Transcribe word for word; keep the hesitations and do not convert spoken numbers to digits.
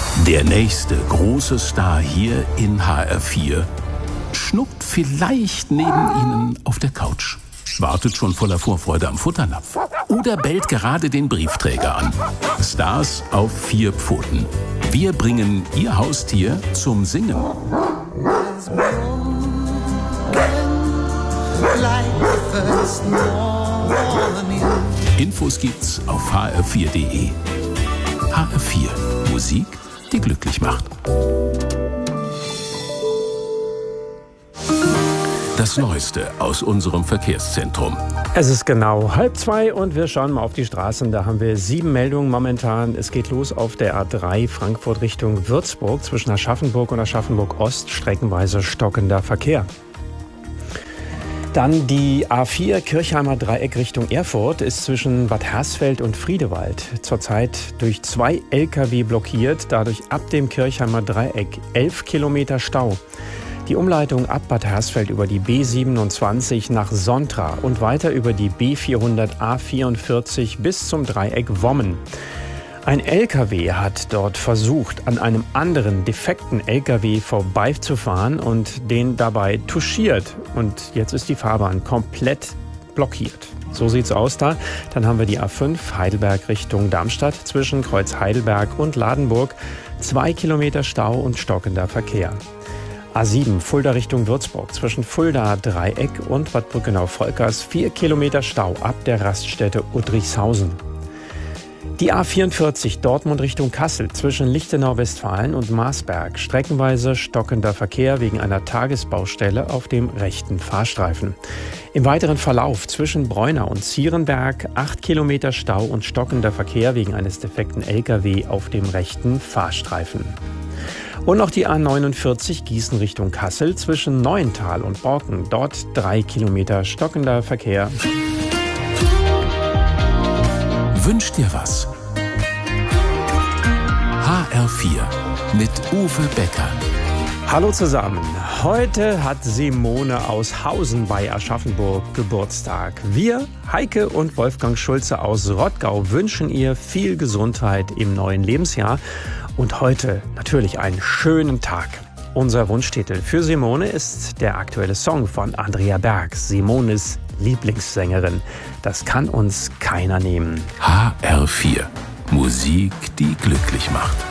Der nächste große Star hier in H R vier schnuckt vielleicht neben Ihnen auf der Couch, wartet schon voller Vorfreude am Futternapf oder bellt gerade den Briefträger an. Stars auf vier Pfoten. Wir bringen Ihr Haustier zum Singen. Infos gibt's auf h r vier punkt d e. H R vier. Musik, die glücklich macht. Das Neueste aus unserem Verkehrszentrum. Es ist genau halb zwei und wir schauen mal auf die Straßen. Da haben wir sieben Meldungen momentan. Es geht los auf der A drei Frankfurt Richtung Würzburg zwischen Aschaffenburg und Aschaffenburg-Ost, streckenweise stockender Verkehr. Dann die A vier Kirchheimer Dreieck Richtung Erfurt ist zwischen Bad Hersfeld und Friedewald zurzeit durch zwei L K W blockiert, dadurch ab dem Kirchheimer Dreieck elf Kilometer Stau. Die Umleitung ab Bad Hersfeld über die B siebenundzwanzig nach Sontra und weiter über die B vierhundert A vierundvierzig bis zum Dreieck Wommen. Ein L K W hat dort versucht, an einem anderen defekten L K W vorbeizufahren und den dabei touchiert. Und jetzt ist die Fahrbahn komplett blockiert. So sieht's aus da. Dann haben wir die A fünf Heidelberg Richtung Darmstadt zwischen Kreuz Heidelberg und Ladenburg. Zwei Kilometer Stau und stockender Verkehr. A sieben Fulda Richtung Würzburg zwischen Fulda Dreieck und Bad Brückenau-Volkers. Vier Kilometer Stau ab der Raststätte Udrichshausen. Die A vierundvierzig Dortmund Richtung Kassel zwischen Lichtenau-Westfalen und Marsberg. Streckenweise stockender Verkehr wegen einer Tagesbaustelle auf dem rechten Fahrstreifen. Im weiteren Verlauf zwischen Bräunau und Zierenberg acht Kilometer Stau und stockender Verkehr wegen eines defekten L K W auf dem rechten Fahrstreifen. Und noch die A neunundvierzig Gießen Richtung Kassel zwischen Neuental und Borken. Dort drei Kilometer stockender Verkehr. Wünsch dir was? H R vier mit Uwe Becker. Hallo zusammen. Heute hat Simone aus Hausen bei Aschaffenburg Geburtstag. Wir, Heike und Wolfgang Schulze aus Rottgau, wünschen ihr viel Gesundheit im neuen Lebensjahr und heute natürlich einen schönen Tag. Unser Wunschtitel für Simone ist der aktuelle Song von Andrea Berg, Simones Lieblingssängerin. Das kann uns keiner nehmen. H R vier. Musik, die glücklich macht.